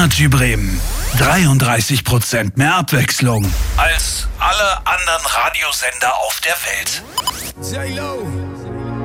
Energy Bremen. 33% mehr Abwechslung als alle anderen Radiosender auf der Welt. J-Lo.